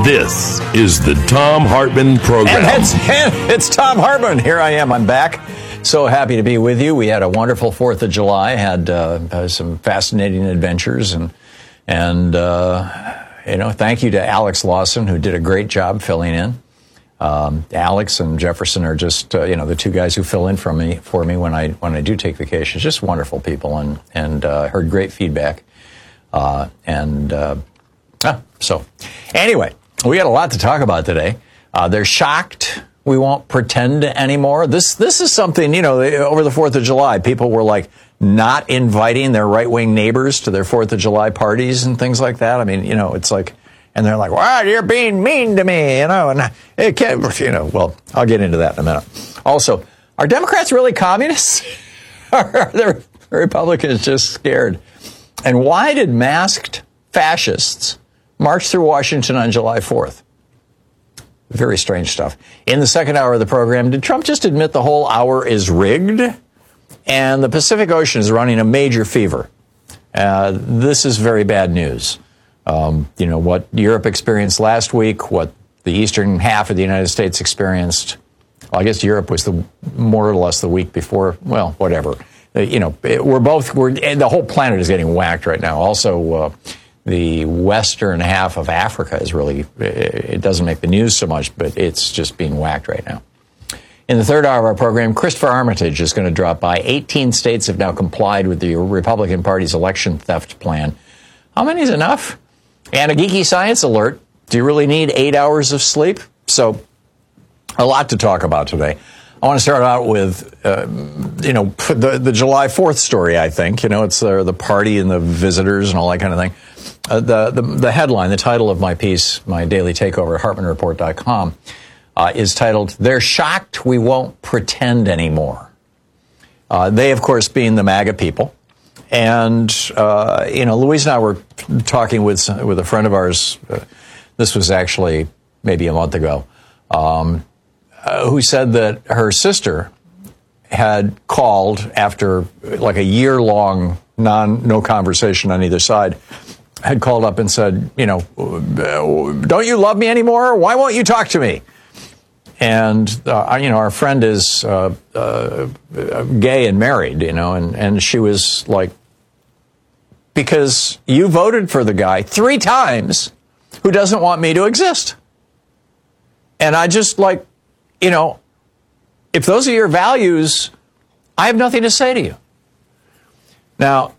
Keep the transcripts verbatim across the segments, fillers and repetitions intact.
This is the Thom Hartmann Program. And it's, and it's Thom Hartmann. Here I am. I'm back. So happy to be with you. We had a wonderful fourth of July, had uh, uh, some fascinating adventures. And, and uh, you know, thank you to Alex Lawson, who did a great job filling in. Um, Alex and Jefferson are just, uh, you know, the two guys who fill in for me for me when I when I do take vacations. Just wonderful people, and and uh, heard great feedback. Uh, and uh, ah, so, anyway, we got a lot to talk about today. Uh, they're shocked we won't pretend anymore. This this is something, you know, over the fourth of July, people were like not inviting their right wing neighbors to their fourth of July parties and things like that. I mean, you know, it's like. And they're like, well, you're being mean to me, you know, and it can't, you know, well, I'll get into that in a minute. Also, are Democrats really communists? Or are the Republicans just scared? And why did masked fascists march through Washington on July fourth? Very strange stuff. In the second hour of the program, did Trump just admit the whole hour is rigged? And the Pacific Ocean is running a major fever. Uh, this is very bad news. Um, you know, what Europe experienced last week, what the eastern half of the United States experienced. Well, I guess Europe was the more or less the week before. Well, whatever. Uh, you know, it, we're both, we're, the whole planet is getting whacked right now. Also, uh, the western half of Africa is really, it doesn't make the news so much, but it's just being whacked right now. In the third hour of our program, Christopher Armitage is going to drop by. eighteen states have now complied with the Republican Party's election theft plan. How many is enough? And a geeky science alert. Do you really need eight hours of sleep? So, a lot to talk about today. I want to start out with, uh, you know, the, the July fourth story, I think. You know, it's uh, the party and the visitors and all that kind of thing. Uh, the, the the headline, the title of my piece, my daily takeover at Hartmann Report dot com, uh, is titled, They're Shocked We Won't Pretend Anymore. Uh, they, of course, being the MAGA people. And, uh, you know, Louise and I were talking with with a friend of ours. Uh, this was actually maybe a month ago, um, uh, who said that her sister had called after like a year long non no conversation on either side, had called up and said, you know, don't you love me anymore? Why won't you talk to me? And, uh, you know, our friend is uh, uh, gay and married, you know, and, and she was like, because you voted for the guy three times who doesn't want me to exist. And I just like, you know, if those are your values, I have nothing to say to you. Now,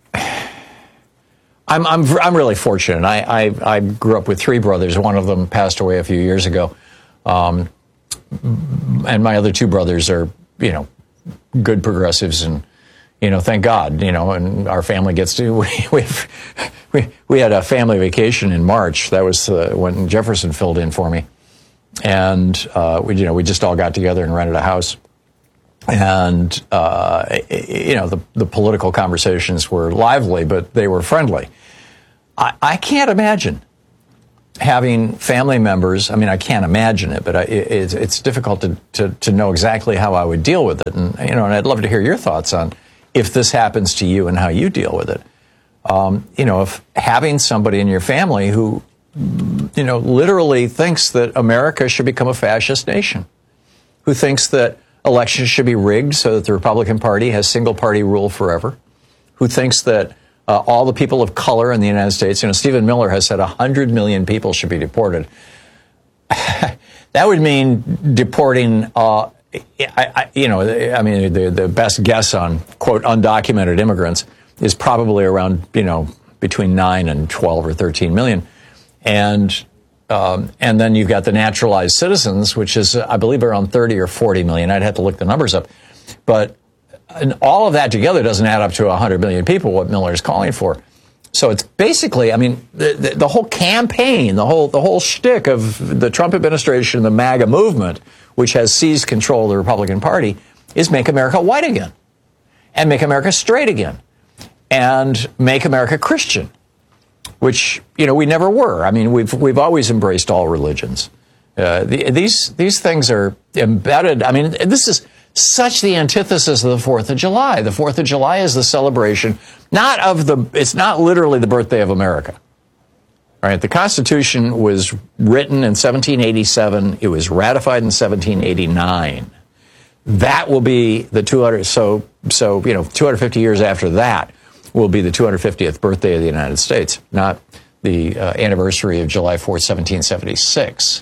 I'm I'm I'm really fortunate. I I, I grew up with three brothers. One of them passed away a few years ago. Um, and my other two brothers are, you know, good progressives, and, you know, thank God, you know, and our family gets to, we we, we had a family vacation in March. That was uh, when Jefferson filled in for me. And, uh, we, you know, we just all got together and rented a house. And, uh, you know, the, the political conversations were lively, but they were friendly. I, I can't imagine having family members. I mean, I can't imagine it, but I, it, it's, it's difficult to, to, to know exactly how I would deal with it. And, you know, and I'd love to hear your thoughts on if this happens to you and how you deal with it. Um, you know, if having somebody in your family who, you know, literally thinks that America should become a fascist nation, who thinks that elections should be rigged so that the Republican Party has single party rule forever, who thinks that Uh, all the people of color in the United States, you know, Stephen Miller has said one hundred million people should be deported. That would mean deporting, uh, I, I, you know, I mean, the, the best guess on, quote, undocumented immigrants is probably around, you know, between nine and twelve or thirteen million. And um, and then you've got the naturalized citizens, which is, I believe, around thirty or forty million. I'd have to look the numbers up. But and all of that together doesn't add up to one hundred million people, what Miller is calling for. So it's basically, I mean, the, the, the whole campaign, the whole the whole shtick of the Trump administration, the MAGA movement, which has seized control of the Republican Party, is make America white again, and make America straight again, and make America Christian, which, you know, we never were. I mean, we've we've always embraced all religions. Uh, the, these these things are embedded. I mean, this is such the antithesis of the fourth of July. The fourth of July is the celebration, not of the, it's not literally the birthday of America. right? The Constitution was written in seventeen eighty-seven. It was ratified in seventeen eighty-nine. That will be the two hundred, so, so, you know, two hundred fifty years after that will be the two hundred fiftieth birthday of the United States, not the uh, anniversary of July fourth, seventeen seventy-six.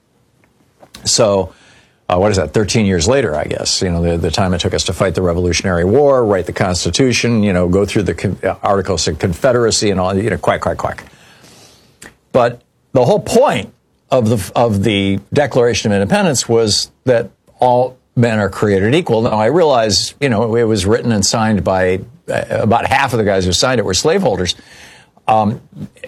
So, uh, what is that, thirteen years later, I guess, you know, the, the time it took us to fight the Revolutionary War, write the Constitution, you know, go through the con- Articles of Confederacy and all, you know, quack, quack, quack. But the whole point of the of the Declaration of Independence was that all men are created equal. Now, I realize, you know, it was written and signed by uh, about half of the guys who signed it were slaveholders. Um,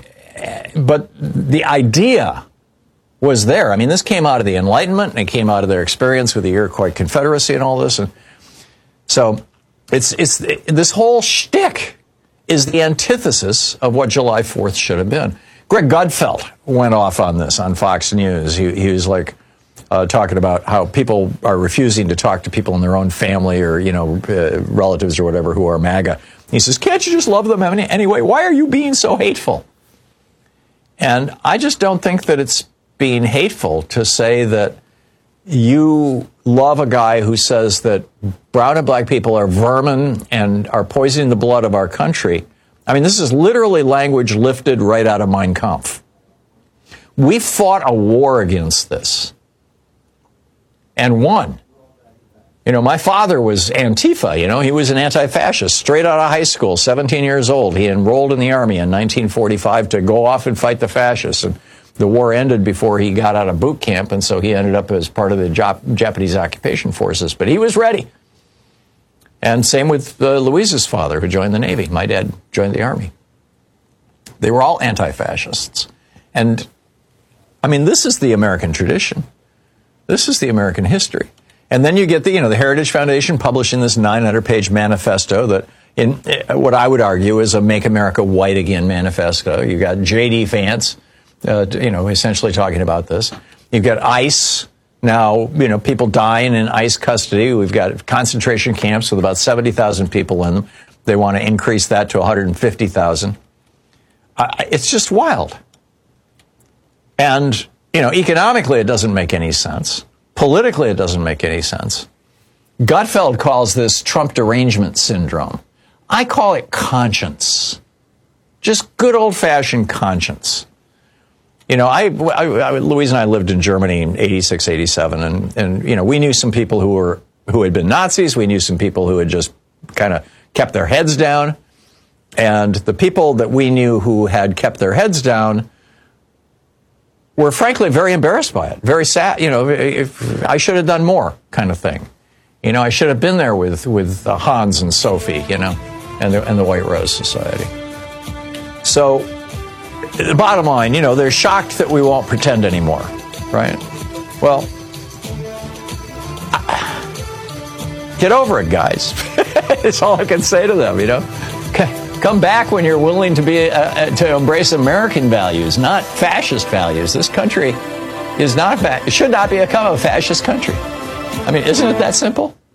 but the idea was there. I mean, this came out of the Enlightenment, and it came out of their experience with the Iroquois Confederacy and all this. And so it's it's this whole shtick is the antithesis of what July fourth should have been. Greg Gutfeld went off on this on Fox News. He, he was like, Uh, talking about how people are refusing to talk to people in their own family or, you know, uh, relatives or whatever who are MAGA. He says, can't you just love them any- anyway? Why are you being so hateful? And I just don't think that it's being hateful to say that you love a guy who says that brown and black people are vermin and are poisoning the blood of our country. I mean, this is literally language lifted right out of Mein Kampf. We fought a war against this. And won. You know, my father was Antifa, you know, he was an anti-fascist, straight out of high school, seventeen years old. He enrolled in the Army in nineteen forty-five to go off and fight the fascists. And the war ended before he got out of boot camp, and so he ended up as part of the Jap- Japanese occupation forces. But he was ready. And same with uh, Louise's father, who joined the Navy. My dad joined the Army. They were all anti-fascists. And, I mean, this is the American tradition. This is the American history. And then you get the, you know, the Heritage Foundation publishing this nine hundred page manifesto that, in what I would argue is a Make America White Again manifesto. You've got J D Vance, uh, you know, essentially talking about this. You've got ICE now, you know, people dying in ICE custody. We've got concentration camps with about seventy thousand people in them. They want to increase that to one hundred fifty thousand. Uh, it's just wild. And you know, economically, it doesn't make any sense. Politically, it doesn't make any sense. Gutfeld calls this Trump derangement syndrome. I call it conscience. Just good old-fashioned conscience. You know, I, I, I, Louise and I lived in Germany in eighty-six, eighty-seven, and, and, you know, we knew some people who were who had been Nazis. We knew some people who had just kind of kept their heads down. And the people that we knew who had kept their heads down were frankly very embarrassed by it, very sad. You know, if I should have done more, kind of thing. You know, I should have been there with with uh, Hans and Sophie, you know, and the, and the White Rose Society. So, the bottom line, you know, they're shocked that we won't pretend anymore, right? Well, I, get over it, guys. That's all I can say to them, you know. Okay. Come back when you're willing to be uh, to embrace American values, not fascist values. This country is not fa- it should not become a fascist country. I mean, isn't it that simple?